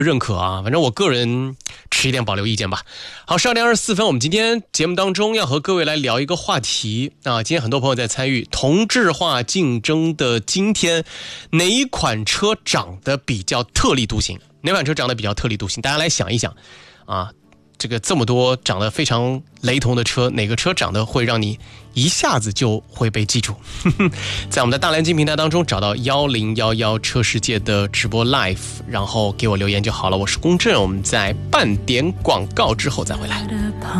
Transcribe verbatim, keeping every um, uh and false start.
认可啊，反正我个人持一点保留意见吧。好，十二点二十四分，我们今天节目当中要和各位来聊一个话题啊。今天很多朋友在参与同质化竞争的今天，哪一款车长得比较特立独行？哪款车长得比较特立独行？大家来想一想啊。这个这么多长得非常雷同的车，哪个车长得会让你一下子就会被记住？在我们的大蓝鲸平台当中找到一零一一车世界的直播 live， 然后给我留言就好了。我是龚正，我们在半点广告之后再回来。